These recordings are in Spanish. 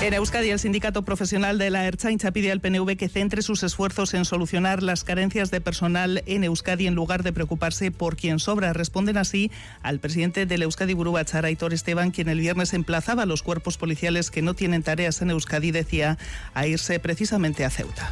En Euskadi, el sindicato profesional de la Ertzaintza pide al PNV que centre sus esfuerzos en solucionar las carencias de personal en Euskadi en lugar de preocuparse por quien sobra. Responden así al presidente del Euskadi Buru Batzar, Aitor Esteban, quien el viernes emplazaba a los cuerpos policiales que no tienen tareas en Euskadi, decía, a irse precisamente a Ceuta.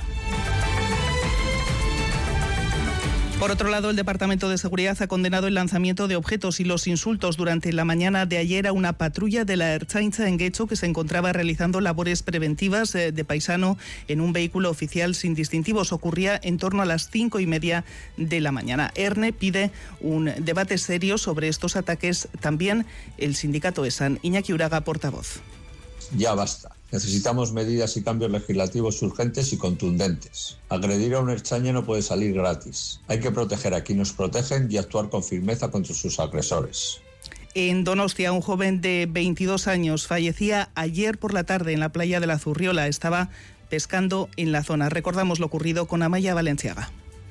Por otro lado, el Departamento de Seguridad ha condenado el lanzamiento de objetos y los insultos durante la mañana de ayer a una patrulla de la Ertzaintza en Guecho que se encontraba realizando labores preventivas de paisano en un vehículo oficial sin distintivos. Ocurría en torno a las 5:30 de la mañana. ERNE pide un debate serio sobre estos ataques. También el sindicato ESAN. Iñaki Uraga, portavoz. Ya basta. Necesitamos medidas y cambios legislativos urgentes y contundentes. Agredir a un ertzaina no puede salir gratis. Hay que proteger a quienes nos protegen y actuar con firmeza contra sus agresores. En Donostia, un joven de 22 años fallecía ayer por la tarde en la playa de la Zurriola. Estaba pescando en la zona. Recordamos lo ocurrido con Amaya Valenciaga.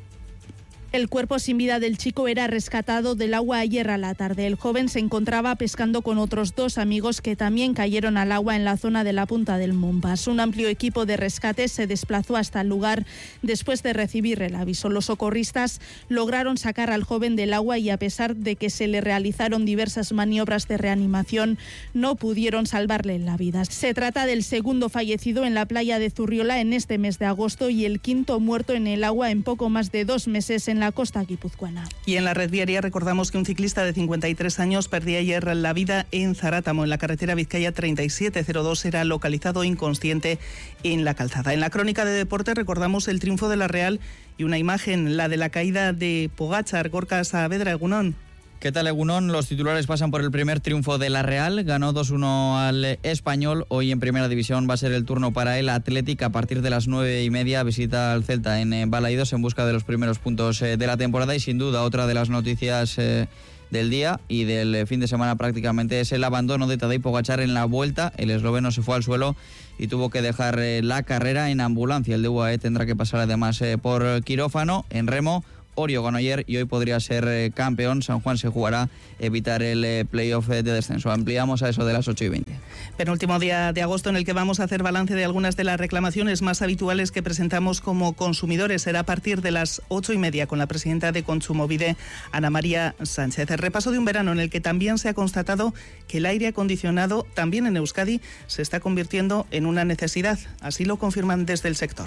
El cuerpo sin vida del chico era rescatado del agua ayer a la tarde. El joven se encontraba pescando con otros 2 amigos que también cayeron al agua en la zona de la Punta del Mombas. Un amplio equipo de rescate se desplazó hasta el lugar después de recibir el aviso. Los socorristas lograron sacar al joven del agua y, a pesar de que se le realizaron diversas maniobras de reanimación, no pudieron salvarle la vida. Se trata del segundo fallecido en la playa de Zurriola en este mes de agosto y el quinto muerto en el agua en poco más de 2 meses en la costa guipuzcoana. Y en la red viaria recordamos que un ciclista de 53 años perdía ayer la vida en Zarátamo, en la carretera Vizcaya 3702, era localizado inconsciente en la calzada. En la crónica de deporte recordamos el triunfo de la Real y una imagen, la de la caída de Pogačar. Gorka Saavedra, egunon. ¿Qué tal, Egunon? Los titulares pasan por el primer triunfo de la Real. Ganó 2-1 al Español. Hoy en Primera División va a ser el turno para el Athletic. A partir de las 9:30 visita al Celta en Balaidos en busca de los primeros puntos de la temporada. Y sin duda otra de las noticias del día y del fin de semana prácticamente es el abandono de Tadej Pogačar en la Vuelta. El esloveno se fue al suelo y tuvo que dejar la carrera en ambulancia. El de UAE tendrá que pasar además por quirófano. En remo, Orio ganó ayer y hoy podría ser campeón. San Juan se jugará evitar el playoff de descenso. Ampliamos a eso de las 8:20. Penúltimo día de agosto en el que vamos a hacer balance de algunas de las reclamaciones más habituales que presentamos como consumidores. Será a partir de las 8:30 con la presidenta de Kontsumobide, Ana María Sánchez. El repaso de un verano en el que también se ha constatado que el aire acondicionado, también en Euskadi, se está convirtiendo en una necesidad. Así lo confirman desde el sector.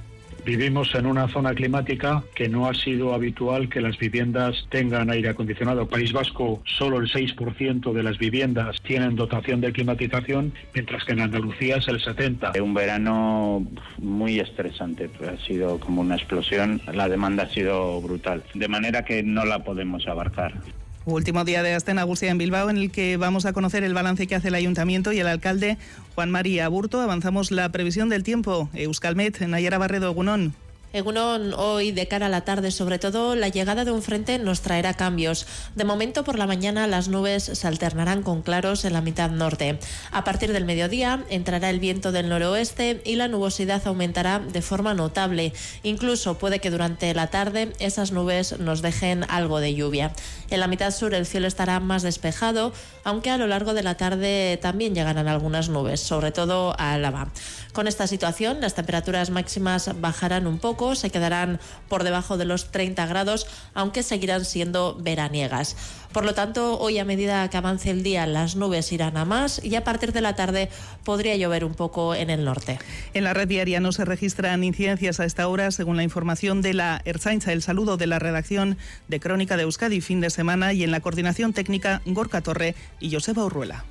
Vivimos en una zona climática que no ha sido habitual que las viviendas tengan aire acondicionado. País Vasco, solo el 6% de las viviendas tienen dotación de climatización, mientras que en Andalucía es el 70%. Un verano muy estresante, ha sido como una explosión, la demanda ha sido brutal, de manera que no la podemos abarcar. Último día de Aste Nagusia en Bilbao, en el que vamos a conocer el balance que hace el Ayuntamiento y el alcalde Juan María Aburto. Avanzamos la previsión del tiempo. Euskalmet, Nayara Barredo, egunon. Egunon, hoy de cara a la tarde, sobre todo, la llegada de un frente nos traerá cambios. De momento, por la mañana, las nubes se alternarán con claros en la mitad norte. A partir del mediodía, entrará el viento del noroeste y la nubosidad aumentará de forma notable. Incluso puede que durante la tarde esas nubes nos dejen algo de lluvia. En la mitad sur el cielo estará más despejado, aunque a lo largo de la tarde también llegarán algunas nubes, sobre todo a Álava. Con esta situación, las temperaturas máximas bajarán un poco, se quedarán por debajo de los 30 grados, aunque seguirán siendo veraniegas. Por lo tanto, hoy, a medida que avance el día, las nubes irán a más y a partir de la tarde podría llover un poco en el norte. En la red diaria no se registran incidencias a esta hora, según la información de la Ertzaintza. El saludo de la redacción de Crónica de Euskadi fin de semana, y en la coordinación técnica Gorka Torre y Joseba Urruela.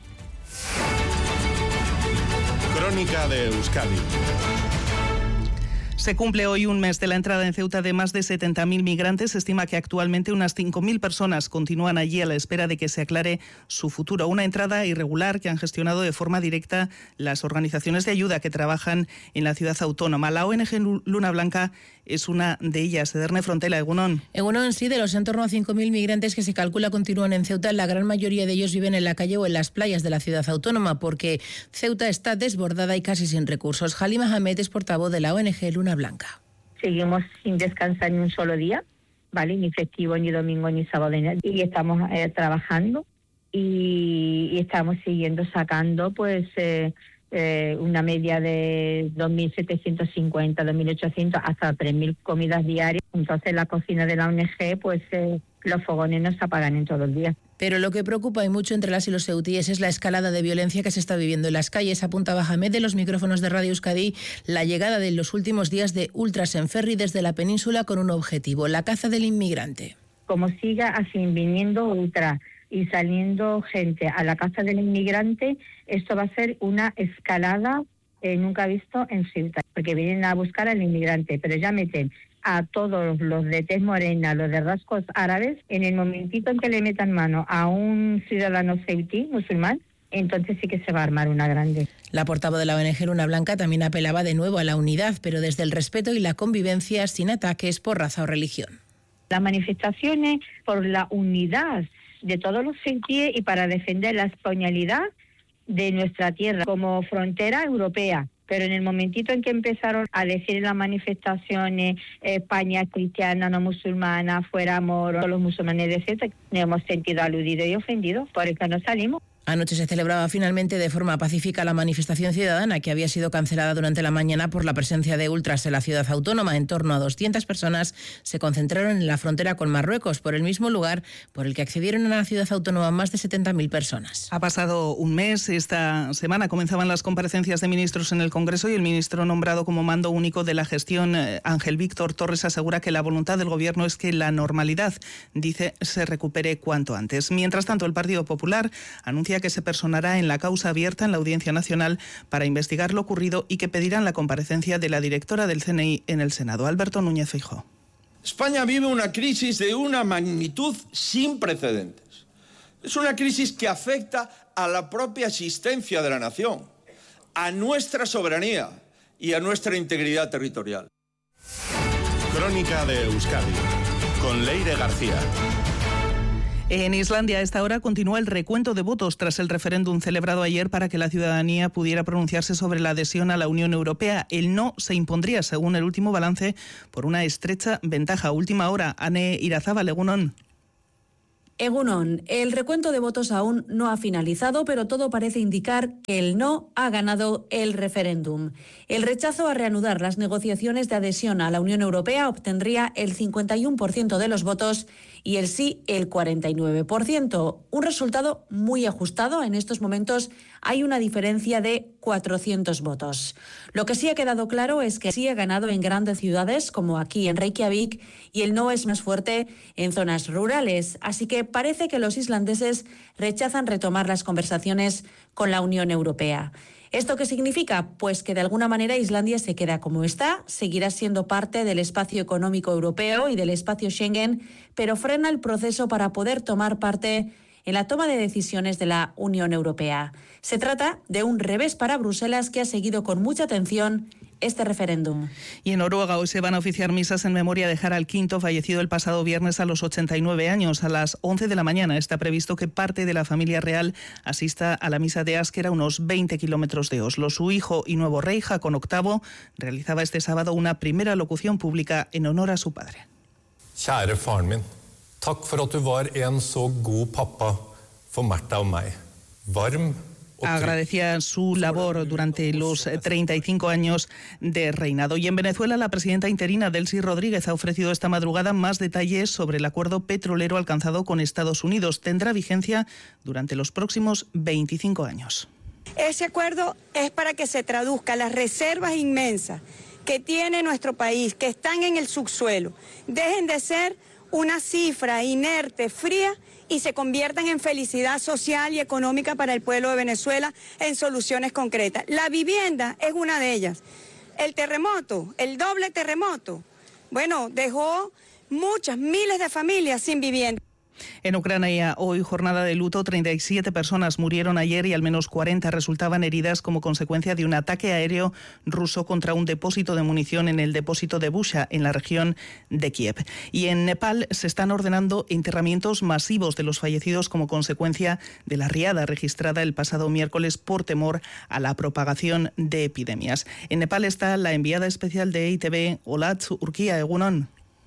Crónica de Euskadi. Se cumple hoy un mes de la entrada en Ceuta de más de 70.000 migrantes. Se estima que actualmente unas 5.000 personas continúan allí a la espera de que se aclare su futuro. Una entrada irregular que han gestionado de forma directa las organizaciones de ayuda que trabajan en la ciudad autónoma. La ONG Luna Blanca es una de ellas. Ederne Frontela, egunon. Egunon, sí, de los en torno a 5.000 migrantes que se calcula continúan en Ceuta, la gran mayoría de ellos viven en la calle o en las playas de la ciudad autónoma, porque Ceuta está desbordada y casi sin recursos. Halima Hamed es portavoz de la ONG Luna Blanca. Seguimos sin descansar ni un solo día, ¿vale? Ni festivo, ni domingo, ni sábado, y estamos trabajando y estamos siguiendo sacando pues una media de 2.750, 2.800 hasta 3.000 comidas diarias. Entonces la cocina de la ONG, pues los fogones no se apagan en todo el día. Pero lo que preocupa y mucho entre las y los ceutíes es la escalada de violencia que se está viviendo en las calles. Apuntaba Hamed de los micrófonos de Radio Euskadi la llegada de los últimos días de ultras en ferry desde la península con un objetivo, la caza del inmigrante. Como siga así viniendo ultras y saliendo gente a la caza del inmigrante, esto va a ser una escalada nunca visto en Ceuta, porque vienen a buscar al inmigrante, pero ya meten a todos los de tez morena, los de rasgos árabes, en el momentito en que le metan mano a un ciudadano ceutí, musulmán, entonces sí que se va a armar una grande. La portavoz de la ONG Luna Blanca también apelaba de nuevo a la unidad, pero desde el respeto y la convivencia sin ataques por raza o religión. Las manifestaciones por la unidad de todos los ceutíes y para defender la españolidad de nuestra tierra como frontera europea. Pero en el momentito en que empezaron a decir en las manifestaciones España cristiana, no musulmana, fuera moro, los musulmanes de Ceuta, nos hemos sentido aludidos y ofendidos, por eso no salimos. Anoche se celebraba finalmente de forma pacífica la manifestación ciudadana que había sido cancelada durante la mañana por la presencia de ultras en la ciudad autónoma. En torno a 200 personas se concentraron en la frontera con Marruecos, por el mismo lugar por el que accedieron a la ciudad autónoma más de 70.000 personas. Ha pasado un mes. Esta semana comenzaban las comparecencias de ministros en el Congreso y el ministro nombrado como mando único de la gestión, Ángel Víctor Torres, asegura que la voluntad del Gobierno es que la normalidad, dice, se recupere cuanto antes. Mientras tanto, el Partido Popular anuncia que se personará en la causa abierta en la Audiencia Nacional para investigar lo ocurrido y que pedirán la comparecencia de la directora del CNI en el Senado. Alberto Núñez Feijóo. España vive una crisis de una magnitud sin precedentes. Es una crisis que afecta a la propia existencia de la nación, a nuestra soberanía y a nuestra integridad territorial. Crónica de Euskadi, con Leire García. En Islandia a esta hora continúa el recuento de votos tras el referéndum celebrado ayer para que la ciudadanía pudiera pronunciarse sobre la adhesión a la Unión Europea. El no se impondría, según el último balance, por una estrecha ventaja. Última hora, Ane Irazábal, Egunon. Egunon, el recuento de votos aún no ha finalizado, pero todo parece indicar que el no ha ganado el referéndum. El rechazo a reanudar las negociaciones de adhesión a la Unión Europea obtendría el 51% de los votos y el sí el 49%. Un resultado muy ajustado. En estos momentos hay una diferencia de 400 votos. Lo que sí ha quedado claro es que sí ha ganado en grandes ciudades, como aquí en Reykjavik, y el no es más fuerte en zonas rurales. Así que parece que los islandeses rechazan retomar las conversaciones con la Unión Europea. ¿Esto qué significa? Pues que de alguna manera Islandia se queda como está, seguirá siendo parte del espacio económico europeo y del espacio Schengen, pero frena el proceso para poder tomar parte en la toma de decisiones de la Unión Europea. Se trata de un revés para Bruselas, que ha seguido con mucha atención este referéndum. Y en Noruega hoy se van a oficiar misas en memoria de Harald V, fallecido el pasado viernes a los 89 años. A las 11 de la mañana está previsto que parte de la familia real asista a la misa de Asker, a unos 20 kilómetros de Oslo. Su hijo y nuevo rey, Haakon VIII, realizaba este sábado una primera locución pública en honor a su padre. Kjære faren min, takk for at du var en så god pappa for Märtha og meg. Varm. Agradecía su labor durante los 35 años de reinado. Y en Venezuela, la presidenta interina Delcy Rodríguez ha ofrecido esta madrugada más detalles sobre el acuerdo petrolero alcanzado con Estados Unidos. Tendrá vigencia durante los próximos 25 años. Ese acuerdo es para que se traduzca las reservas inmensas que tiene nuestro país, que están en el subsuelo, dejen de ser una cifra inerte, fría, y se conviertan en felicidad social y económica para el pueblo de Venezuela, en soluciones concretas. La vivienda es una de ellas. El terremoto, el doble terremoto, bueno, dejó muchas, miles de familias sin vivienda. En Ucrania, hoy jornada de luto, 37 personas murieron ayer y al menos 40 resultaban heridas como consecuencia de un ataque aéreo ruso contra un depósito de munición en el depósito de Busha, en la región de Kiev. Y en Nepal se están ordenando enterramientos masivos de los fallecidos como consecuencia de la riada registrada el pasado miércoles por temor a la propagación de epidemias. En Nepal está la enviada especial de EITV, Olatz Urquía, Egunon.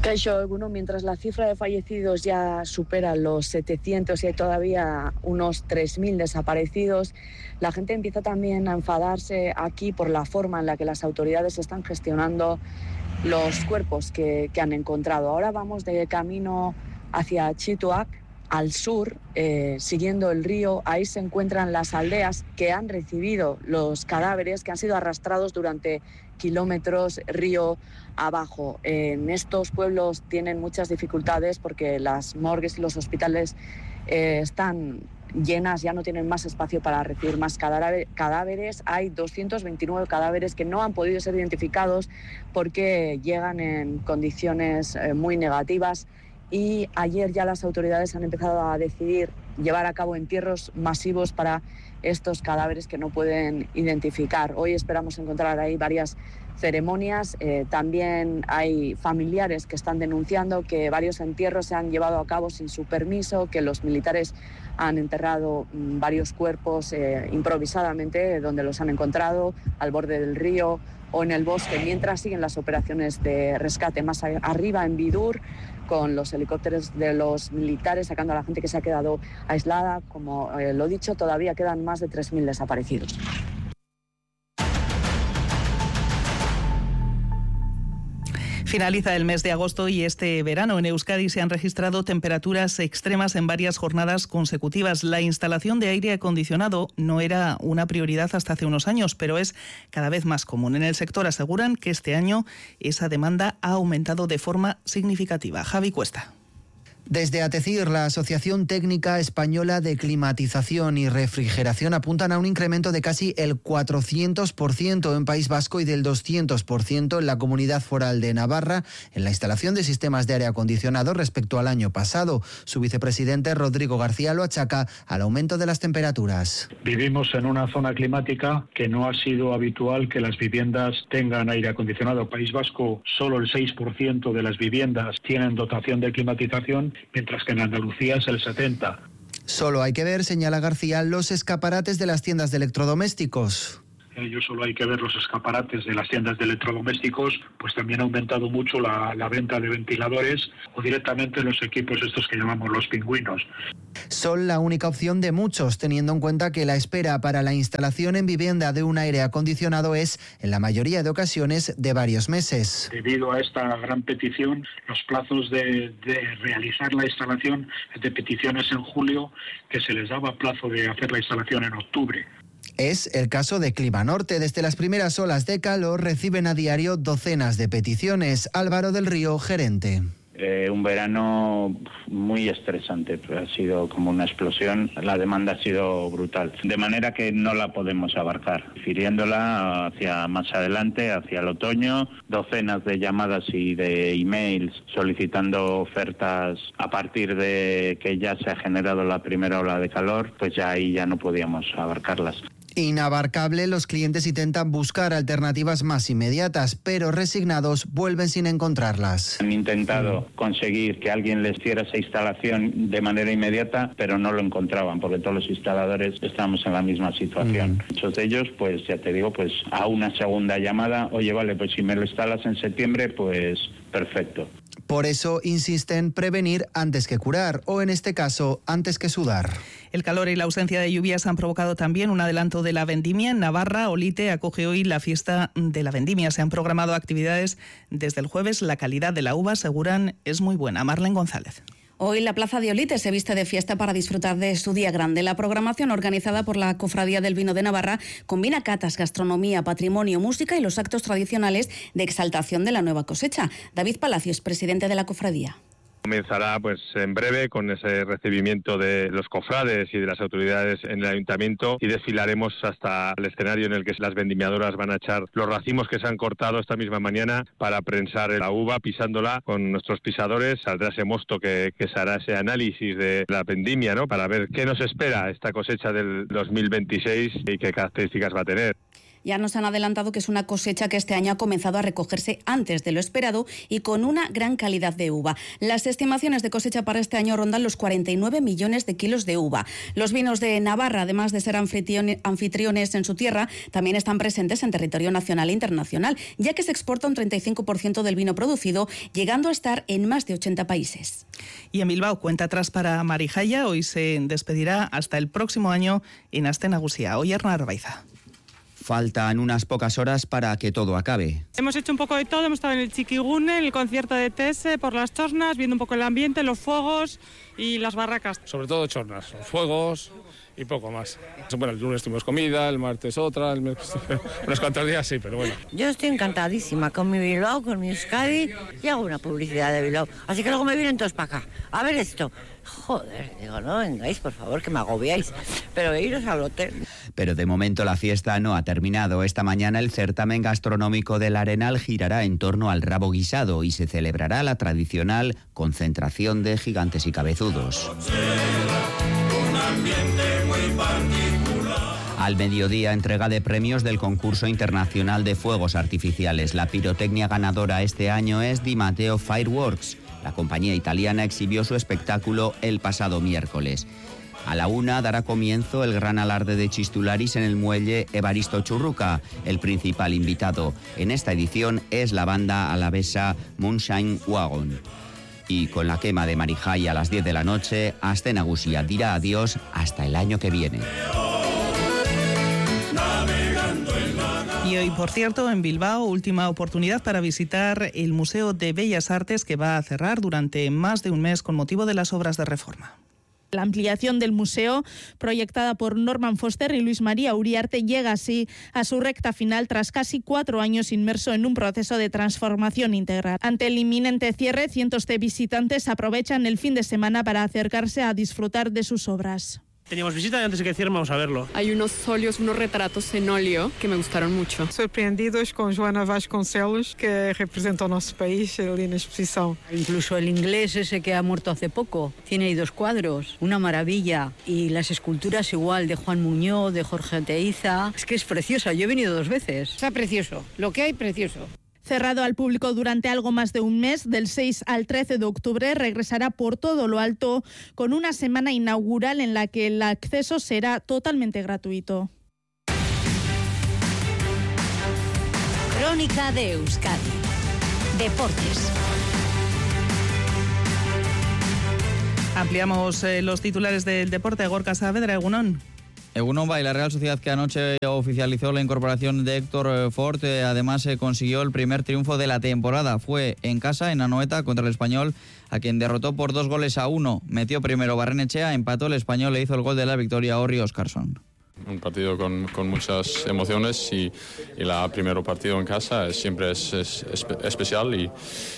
Bueno, mientras la cifra de fallecidos ya supera los 700 y hay todavía unos 3.000 desaparecidos, la gente empieza también a enfadarse aquí por la forma en la que las autoridades están gestionando los cuerpos que han encontrado. Ahora vamos de camino hacia Chituac, al sur, siguiendo el río. Ahí se encuentran las aldeas que han recibido los cadáveres que han sido arrastrados durante kilómetros río abajo. En estos pueblos tienen muchas dificultades porque las morgues y los hospitales están llenas, ya no tienen más espacio para recibir más cadáveres. Hay 229 cadáveres que no han podido ser identificados porque llegan en condiciones muy negativas. Y ayer ya las autoridades han empezado a decidir llevar a cabo entierros masivos para estos cadáveres que no pueden identificar. Hoy esperamos encontrar ahí varias ceremonias. También hay familiares que están denunciando que varios entierros se han llevado a cabo sin su permiso, que los militares han enterrado varios cuerpos improvisadamente donde los han encontrado, al borde del río o en el bosque, mientras siguen las operaciones de rescate más arriba en Bidur, con los helicópteros de los militares sacando a la gente que se ha quedado aislada. Como lo dicho, todavía quedan más de 3.000 desaparecidos. Finaliza el mes de agosto y este verano en Euskadi se han registrado temperaturas extremas en varias jornadas consecutivas. La instalación de aire acondicionado no era una prioridad hasta hace unos años, pero es cada vez más común. En el sector aseguran que este año esa demanda ha aumentado de forma significativa. Javi Cuesta. Desde ATECIR, la Asociación Técnica Española de Climatización y Refrigeración, apuntan a un incremento de casi el 400% en País Vasco y del 200% en la Comunidad Foral de Navarra en la instalación de sistemas de aire acondicionado respecto al año pasado. Su vicepresidente, Rodrigo García, lo achaca al aumento de las temperaturas. Vivimos en una zona climática que no ha sido habitual que las viviendas tengan aire acondicionado. País Vasco, solo el 6% de las viviendas tienen dotación de climatización, mientras que en Andalucía es el 70%. Solo hay que ver, señala García, los escaparates de las tiendas de electrodomésticos. Solo hay que ver los escaparates de las tiendas de electrodomésticos, pues también ha aumentado mucho la venta de ventiladores o directamente los equipos estos que llamamos los pingüinos. Son la única opción de muchos, teniendo en cuenta que la espera para la instalación en vivienda de un aire acondicionado es, en la mayoría de ocasiones, de varios meses. Debido a esta gran petición, los plazos de realizar la instalación de peticiones en julio, que se les daba plazo de hacer la instalación en octubre. Es el caso de Climanorte. Desde las primeras olas de calor reciben a diario docenas de peticiones. Álvaro del Río, gerente. Un verano muy estresante, ha sido como una explosión, la demanda ha sido brutal, de manera que no la podemos abarcar, difiriéndola hacia más adelante, hacia el otoño, docenas de llamadas y de emails solicitando ofertas a partir de que ya se ha generado la primera ola de calor, pues ya ahí ya no podíamos abarcarlas. Inabarcable, los clientes intentan buscar alternativas más inmediatas, pero resignados vuelven sin encontrarlas. Han intentado conseguir que alguien les hiciera esa instalación de manera inmediata, pero no lo encontraban, porque todos los instaladores estamos en la misma situación. Muchos de ellos, pues ya te digo, pues a una segunda llamada, oye, vale, pues si me lo instalas en septiembre, pues perfecto. Por eso insisten prevenir antes que curar, o en este caso, antes que sudar. El calor y la ausencia de lluvias han provocado también un adelanto de la vendimia. En Navarra, Olite acoge hoy la fiesta de la vendimia. Se han programado actividades desde el jueves. La calidad de la uva, aseguran, es muy buena. Marlene González. Hoy la Plaza de Olite se viste de fiesta para disfrutar de su día grande. La programación organizada por la Cofradía del Vino de Navarra combina catas, gastronomía, patrimonio, música y los actos tradicionales de exaltación de la nueva cosecha. David Palacios, presidente de la Cofradía. Comenzará pues en breve con ese recibimiento de los cofrades y de las autoridades en el ayuntamiento y desfilaremos hasta el escenario en el que las vendimiadoras van a echar los racimos que se han cortado esta misma mañana para prensar la uva, pisándola con nuestros pisadores. Saldrá ese mosto que se hará ese análisis de la vendimia, ¿no?, para ver qué nos espera esta cosecha del 2026 y qué características va a tener. Ya nos han adelantado que es una cosecha que este año ha comenzado a recogerse antes de lo esperado y con una gran calidad de uva. Las estimaciones de cosecha para este año rondan los 49 millones de kilos de uva. Los vinos de Navarra, además de ser anfitriones en su tierra, también están presentes en territorio nacional e internacional, ya que se exporta un 35% del vino producido, llegando a estar en más de 80 países. Y en Bilbao, cuenta atrás para Marijaia. Hoy se despedirá hasta el próximo año en Aste Nagusia. Hoy Arna Arbaiza. Faltan unas pocas horas para que todo acabe. Hemos hecho un poco de todo, hemos estado en el Txikigune, en el concierto de Tese, por las Chornas, viendo un poco el ambiente, los fuegos y las barracas. Sobre todo Chornas, los fuegos y poco más. Bueno, el lunes tuvimos comida, el martes otra, el miércoles unos cuantos días sí, pero bueno. Yo estoy encantadísima con mi Bilbao, con mi Euskadi y hago una publicidad de Bilbao. Así que luego me vienen todos para acá. A ver esto. Joder, digo, no vengáis, por favor, que me agobiáis. Pero iros al hotel. Pero de momento la fiesta no ha terminado. Esta mañana el certamen gastronómico del Arenal girará en torno al rabo guisado y se celebrará la tradicional concentración de gigantes y cabezudos. Al mediodía, entrega de premios del concurso internacional de fuegos artificiales. La pirotecnia ganadora este año es Di Matteo Fireworks. La compañía italiana exhibió su espectáculo el pasado miércoles. A la 1 dará comienzo el gran alarde de Chistularis en el muelle Evaristo Churruca. El principal invitado en esta edición es la banda alavesa Moonshine Wagon. Y con la quema de Marijaia a las 10 de la noche, Aste Nagusia dirá adiós hasta el año que viene. Y hoy, por cierto, en Bilbao, última oportunidad para visitar el Museo de Bellas Artes, que va a cerrar durante más de un mes con motivo de las obras de reforma. La ampliación del museo, proyectada por Norman Foster y Luis María Uriarte, llega así a su recta final tras casi 4 años inmerso en un proceso de transformación integral. Ante el inminente cierre, cientos de visitantes aprovechan el fin de semana para acercarse a disfrutar de sus obras. Teníamos visita y antes de que cierre vamos a verlo. Hay unos óleos, unos retratos en óleo que me gustaron mucho. Surpreendidos con Joana Vasconcelos, que representa a nuestro país en la exposición. Incluso el inglés ese que ha muerto hace poco, tiene ahí 2 cuadros, una maravilla. Y las esculturas igual, de Juan Muñoz, de Jorge Teiza. Es que es preciosa, yo he venido 2 veces. Está precioso, lo que hay precioso. Cerrado al público durante algo más de un mes, del 6 al 13 de octubre, regresará por todo lo alto con una semana inaugural en la que el acceso será totalmente gratuito. Crónica de Euskadi. Deportes. Ampliamos los titulares del deporte. Gorka Saavedra, egunon. Egunon, y la Real Sociedad, que anoche oficializó la incorporación de Héctor Fort, además consiguió el primer triunfo de la temporada. Fue en casa, en Anoeta, contra el Español, a quien derrotó por 2-1. Metió primero Barrenechea, empató el Español, le hizo el gol de la victoria a Orri Óscarsson. Un partido con muchas emociones y el primer partido en casa siempre es especial y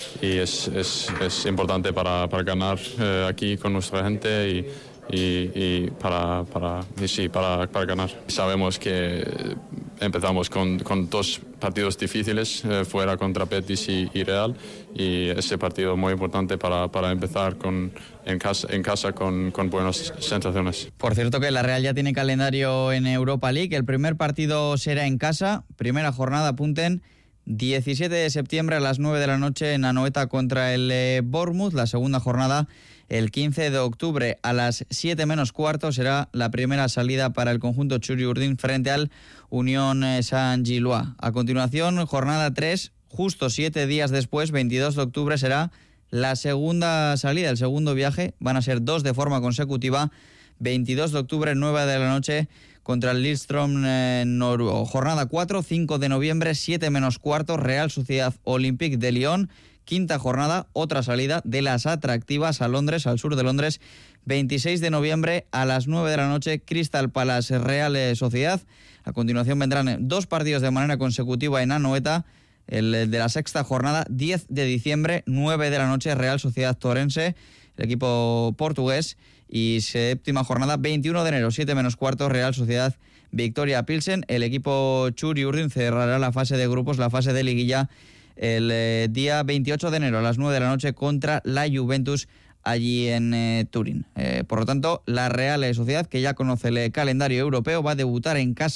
es importante para ganar aquí con nuestra gente y para ganar. Sabemos que empezamos con 2 partidos difíciles fuera contra Betis y Real, y ese partido es muy importante para empezar en casa con buenas sensaciones. Por cierto, que la Real ya tiene calendario en Europa League. El primer partido será en casa, primera jornada, apunten, 17 de septiembre a las 9 de la noche en Anoeta contra el Bournemouth. La segunda jornada el 15 de octubre a las 7 menos cuarto será la primera salida para el conjunto Txuri-Urdin frente al Unión Saint-Gillois. A continuación, jornada 3, justo 7 días después, 22 de octubre, será la segunda salida, el segundo viaje. Van a ser 2 de forma consecutiva. 22 de octubre, 9 de la noche, contra el Lillestrøm noruego. Jornada 4, 5 de noviembre, 7 menos cuarto, Real Sociedad Olympique de Lyon. Quinta jornada, otra salida de las atractivas a Londres, al sur de Londres. 26 de noviembre a las 9 de la noche, Crystal Palace Real Sociedad. A continuación vendrán 2 partidos de manera consecutiva en Anoeta. El de la sexta jornada, 10 de diciembre, 9 de la noche, Real Sociedad Torense, el equipo portugués. Y séptima jornada, 21 de enero, 7 menos cuarto, Real Sociedad Victoria Pilsen. El equipo Txuri-Urdin cerrará la fase de grupos, la fase de liguilla, el día 28 de enero a las 9 de la noche contra la Juventus allí en Turín. Por lo tanto, la Real Sociedad, que ya conoce el calendario europeo, va a debutar en casa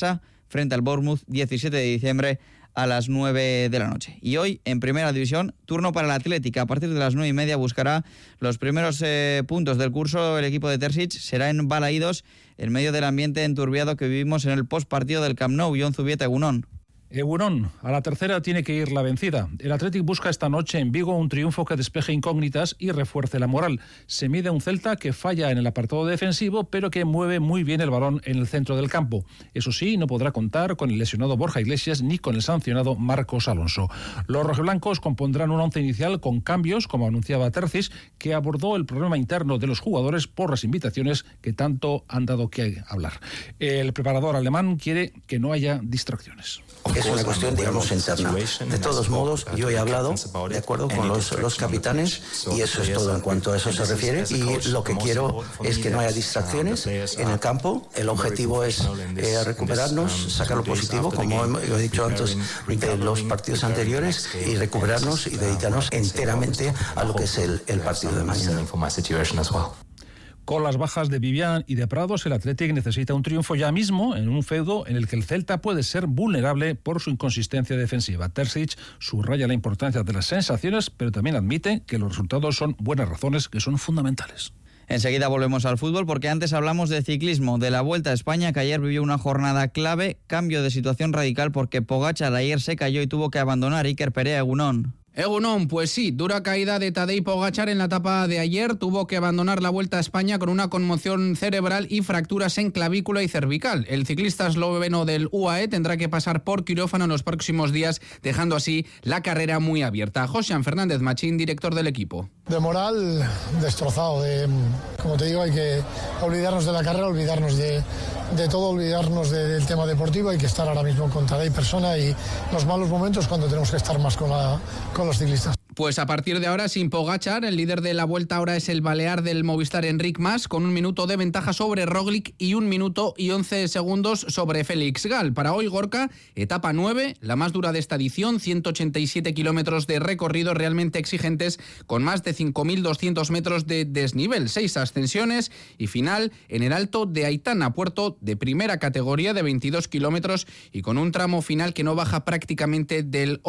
frente al Bournemouth, 17 de diciembre a las 9 de la noche. Y hoy, en Primera División, turno para el Atlético. A partir de las 9:30 buscará los primeros puntos del curso. El equipo de Terzic será en Balaídos, en medio del ambiente enturbiado que vivimos en el postpartido del Camp Nou. Jon Zubieta, Egunon. Egunon, a la tercera tiene que ir la vencida. El Athletic busca esta noche en Vigo un triunfo que despeje incógnitas y refuerce la moral. Se mide a un Celta que falla en el apartado defensivo, pero que mueve muy bien el balón en el centro del campo. Eso sí, no podrá contar con el lesionado Borja Iglesias ni con el sancionado Marcos Alonso. Los rojiblancos compondrán un once inicial con cambios, como anunciaba Terzic, que abordó el problema interno de los jugadores por las invitaciones que tanto han dado que hablar. El preparador alemán quiere que no haya distracciones. Es una cuestión, digamos, interna. De todos modos, yo he hablado, de acuerdo, con los capitanes, y eso es todo en cuanto a eso se refiere, y lo que quiero es que no haya distracciones en el campo. El objetivo es recuperarnos, sacar lo positivo, como he dicho antes de los partidos anteriores, y recuperarnos y dedicarnos enteramente a lo que es el partido de mañana. Con las bajas de Vivian y de Prados, el Athletic necesita un triunfo ya mismo en un feudo en el que el Celta puede ser vulnerable por su inconsistencia defensiva. Terzic subraya la importancia de las sensaciones, pero también admite que los resultados son buenas razones que son fundamentales. Enseguida volvemos al fútbol porque antes hablamos de ciclismo, de la Vuelta a España, que ayer vivió una jornada clave, cambio de situación radical porque Pogačar ayer se cayó y tuvo que abandonar. Iker Perea, Egunon. Egunon, pues sí, dura caída de Tadej Pogačar en la etapa de ayer, tuvo que abandonar la Vuelta a España con una conmoción cerebral y fracturas en clavícula y cervical. El ciclista esloveno del UAE tendrá que pasar por quirófano en los próximos días, dejando así la carrera muy abierta. Josean Fernández Machín, director del equipo. De moral, destrozado. Como te digo, hay que olvidarnos de la carrera, olvidarnos de todo, olvidarnos del tema deportivo. Hay que estar ahora mismo con Tadej persona y los malos momentos cuando tenemos que estar más con los ciclistas. Pues a partir de ahora sin Pogačar, el líder de la Vuelta ahora es el balear del Movistar Enric Mas, con 1 minuto de ventaja sobre Roglic y 1 minuto y 11 segundos sobre Félix Gal. Para hoy, Gorka, etapa 9, la más dura de esta edición, 187 kilómetros de recorrido realmente exigentes, con más de 5.200 metros de desnivel, 6 ascensiones y final en el Alto de Aitana, puerto de primera categoría de 22 kilómetros y con un tramo final que no baja prácticamente del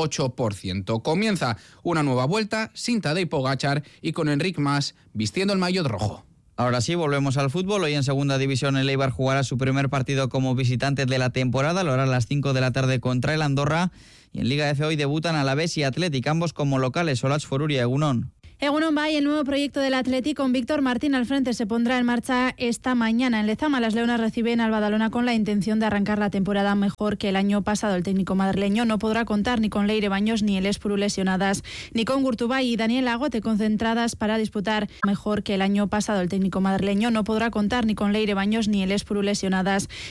8%. Comienza una nueva vuelta sin Tadej Pogačar y con Enric Mas vistiendo el maillot rojo. Ahora sí, volvemos al fútbol. Hoy en Segunda División el Eibar jugará su primer partido como visitante de la temporada. Lo hará a las 5 de la tarde contra el Andorra. Y en Liga F hoy debutan Alavés y Athletic, ambos como locales. Olatz Foruria, Egunon. Egunon Bay, el nuevo proyecto del Athletic con Víctor Martín al frente se pondrá en marcha esta mañana. En Lezama, las Leonas reciben al Badalona con la intención de arrancar la temporada mejor que el año pasado. El técnico madrileño no podrá contar ni con Leire Baños ni el Espuru lesionadas, ni con Gurtubay y Daniel Agote concentradas para disputar mejor que el año pasado. El técnico madrileño no podrá contar ni con Leire Baños ni el Espuru lesionadas,